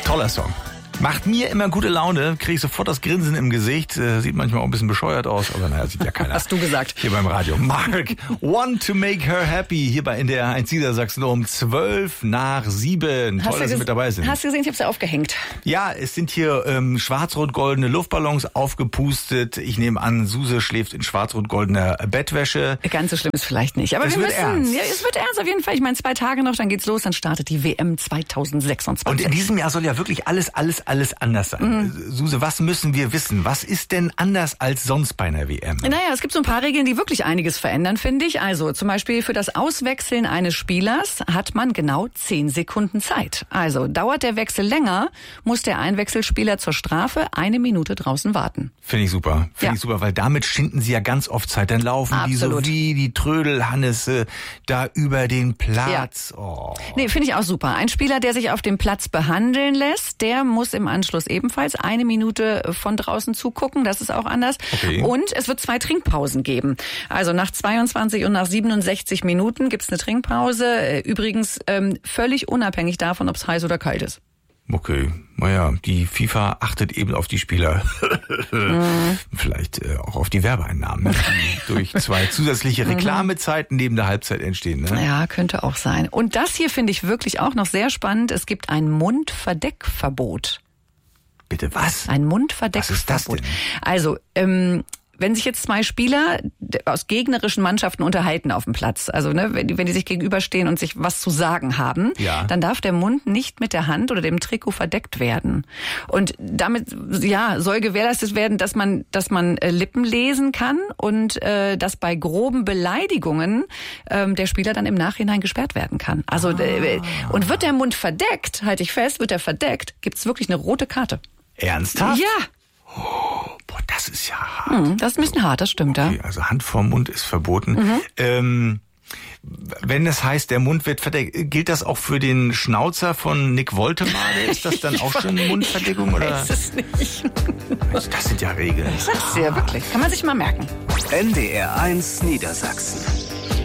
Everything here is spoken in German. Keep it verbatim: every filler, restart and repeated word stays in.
Toller Song. Macht mir immer gute Laune, kriege ich sofort das Grinsen im Gesicht. Äh, sieht manchmal auch ein bisschen bescheuert aus, aber naja, sieht ja keiner. Hast du gesagt. Hier beim Radio. Mark, Want to Make Her Happy, hier bei N D R eins Niedersachsen um zwölf nach sieben. Toll, dass Sie mit dabei sind. Hast du gesehen, ich habe sie aufgehängt. Ja, es sind hier ähm, schwarz-rot-goldene Luftballons aufgepustet. Ich nehme an, Suse schläft in schwarz-rot-goldener Bettwäsche. Ganz so schlimm ist vielleicht nicht. Aber es wir wird müssen, ernst. Ja, es wird ernst auf jeden Fall. Ich meine, zwei Tage noch, dann geht's los, dann startet die W M zwanzig sechsundzwanzig. Und in diesem Jahr soll ja wirklich alles, alles, alles anders sein. Mhm. Suse, was müssen wir wissen? Was ist denn anders als sonst bei einer W M? Naja, es gibt so ein paar Regeln, die wirklich einiges verändern, finde ich. Also zum Beispiel für das Auswechseln eines Spielers hat man genau zehn Sekunden Zeit. Also dauert der Wechsel länger, muss der Einwechselspieler zur Strafe eine Minute draußen warten. Finde ich super. Finde Ja. ich super, weil damit schinden sie ja ganz oft Zeit. Dann laufen Absolut. die so wie die Trödelhannisse da über den Platz. Ja. Oh. Nee, finde ich auch super. Ein Spieler, der sich auf dem Platz behandeln lässt, der muss im Anschluss ebenfalls eine Minute von draußen zugucken. Das ist auch anders. Okay. Und es wird zwei Trinkpausen geben. Also nach zweiundzwanzig und nach siebenundsechzig Minuten gibt's eine Trinkpause. Übrigens ähm, völlig unabhängig davon, ob es heiß oder kalt ist. Okay, naja, die FIFA achtet eben auf die Spieler. mhm. Vielleicht äh, auch auf die Werbeeinnahmen, die durch zwei zusätzliche Reklamezeiten neben der Halbzeit entstehen. Ne? Ja, könnte auch sein. Und das hier finde ich wirklich auch noch sehr spannend. Es gibt ein Mundverdeckverbot. Bitte was? Ein Mundverdeckverbot. Was ist das denn? Also, ähm, wenn sich jetzt zwei Spieler aus gegnerischen Mannschaften unterhalten auf dem Platz, also ne, wenn, die, wenn die sich gegenüberstehen und sich was zu sagen haben, ja. dann darf der Mund nicht mit der Hand oder dem Trikot verdeckt werden. Und damit ja soll gewährleistet werden, dass man, dass man äh, Lippen lesen kann und äh, dass bei groben Beleidigungen ähm, der Spieler dann im Nachhinein gesperrt werden kann. Also ah. äh, und wird der Mund verdeckt, halte ich fest, wird er verdeckt, gibt's wirklich eine rote Karte. Ernsthaft? Ja. Oh, boah, das ist ja hart. Das ist ein bisschen hart, das stimmt, okay, ja. Also Hand vorm Mund ist verboten. Mhm. Ähm, wenn es heißt, der Mund wird verdeckt, gilt das auch für den Schnauzer von Nick Woltemade? Ist das dann auch schon Mundverdeckung? Oder? Weiß es nicht. Das sind ja Regeln. Ich sag's dir, wirklich. Kann man sich mal merken. N D R eins Niedersachsen.